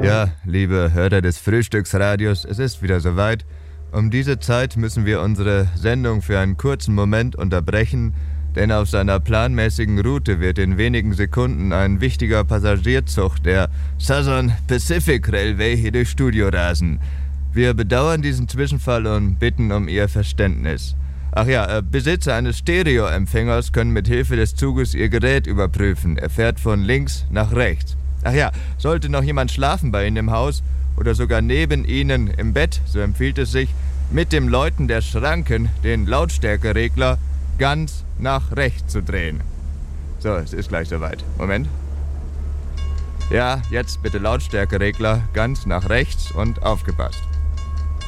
Ja, liebe Hörer des Frühstücksradios, es ist wieder soweit. Um diese Zeit müssen wir unsere Sendung für einen kurzen Moment unterbrechen, denn auf seiner planmäßigen Route wird in wenigen Sekunden ein wichtiger Passagierzug der Southern Pacific Railway hier durchs Studio rasen. Wir bedauern diesen Zwischenfall und bitten um Ihr Verständnis. Ach ja, Besitzer eines Stereoempfängers können mit Hilfe des Zuges ihr Gerät überprüfen. Er fährt von links nach rechts. Ach ja, sollte noch jemand schlafen bei Ihnen im Haus oder sogar neben Ihnen im Bett, so empfiehlt es sich, mit dem Läuten der Schranken den Lautstärkeregler ganz nach rechts zu drehen. So, es ist gleich soweit. Moment. Ja, jetzt bitte Lautstärkeregler ganz nach rechts und aufgepasst.